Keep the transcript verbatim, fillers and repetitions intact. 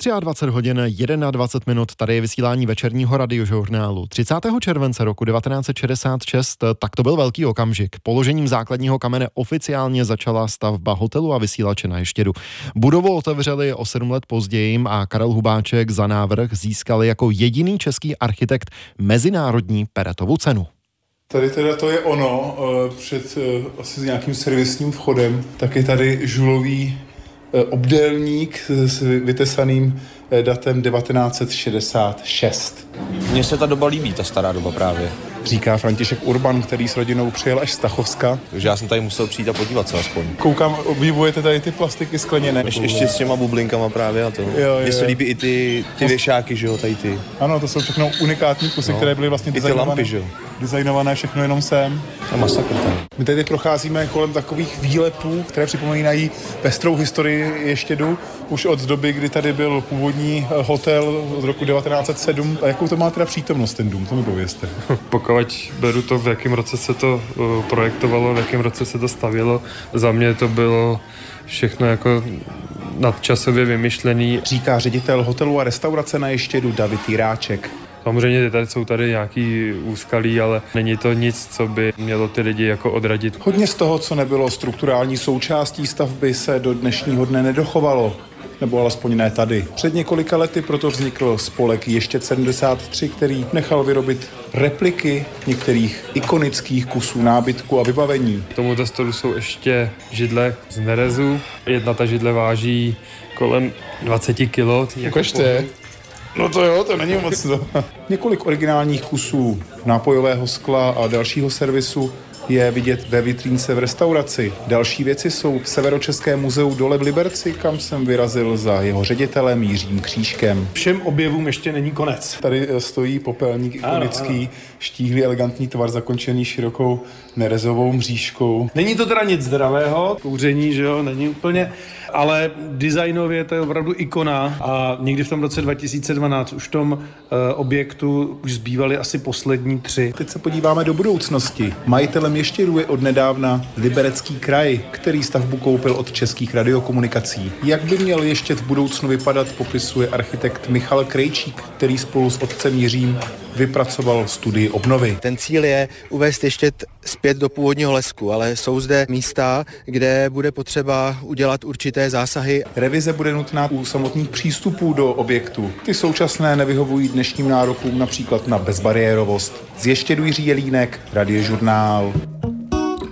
dvacet tři hodin dvacet jedna minut, tady je vysílání večerního radiožurnálu. třicátého července roku devatenáct set šedesát šest, tak to byl velký okamžik. Položením základního kamene oficiálně začala stavba hotelu a vysílače na Ještědu. Budovu otevřeli o sedm let později a Karel Hubáček za návrh získal jako jediný český architekt mezinárodní Peretovu cenu. Tady teda to je ono, před asi s nějakým servisním vchodem, tak je tady žulový obdélník s vytesaným datem devatenáct set šedesát šest. Mně se ta doba líbí, ta stará doba právě. Říká František Urban, který s rodinou přijel až z Tachovska. Takže já jsem tady musel přijít a podívat se aspoň. Koukám, obdivujete tady ty plastiky skleněné. Ješ, ještě s těma bublinkama právě a to. Mně se líbí i ty, ty věšáky, že jo, tady ty. Ano, to jsou všechno unikátní kusy, no, které byly vlastně designované. I ty lampy, že jo. Designované všechno jenom sem. A masakr tam. My tady procházíme kolem takových výlepů, které připomínají pestrou historii Ještědu, už od doby, kdy tady byl původní hotel od roku devatenáct set sedm. A jakou to má teda přítomnost ten dům, to mi povězte. Pokud beru to, v jakém roce se to uh, projektovalo, v jakém roce se to stavělo, za mě to bylo všechno jako nadčasově vymyšlený. Říká ředitel hotelu a restaurace na Ještědu David Jiráček. Samozřejmě tady jsou tady nějaký úskalí, ale není to nic, co by mělo ty lidi jako odradit. Hodně z toho, co nebylo strukturální součástí stavby, se do dnešního dne nedochovalo. Nebo alespoň ne tady. Před několika lety proto vznikl spolek Ještěd sedmdesát tři, který nechal vyrobit repliky některých ikonických kusů nábytku a vybavení. K tomuto stolu jsou ještě židle z nerezu. Jedna ta židle váží kolem dvacet kilo. Ukažte. No to jo, to není moc to. Několik originálních kusů nápojového skla a dalšího servisu je vidět ve vitrínce v restauraci. Další věci jsou v Severočeském muzeu dole v Liberci, kam jsem vyrazil za jeho ředitelem Jiřím Křížkem. Všem objevům ještě není konec. Tady stojí popelník ikonický, ano, ano. Štíhlý elegantní tvar zakončený širokou nerezovou mřížkou. Není to teda nic zdravého, kouření, že jo, není úplně, ale designově to je opravdu ikona a někdy v tom roce dva tisíce dvanáct už v tom uh, objektu už zbývaly asi poslední tři. Teď se podíváme do budoucnosti. Majitelem Ještědu je odnedávna Liberecký kraj, který stavbu koupil od Českých radiokomunikací. Jak by měl Ještěd v budoucnu vypadat, popisuje architekt Michal Krejčík, který spolu s otcem Jiřím vypracoval studii obnovy. Ten cíl je uvést Ještěd zpět do původního lesku, ale jsou zde místa, kde bude potřeba udělat určité zásahy. Revize bude nutná u samotných přístupů do objektu. Ty současné nevyhovují dnešním nárokům, například na bezbariérovost. Z Ještědu Jiří Jelínek, Radiožurnál.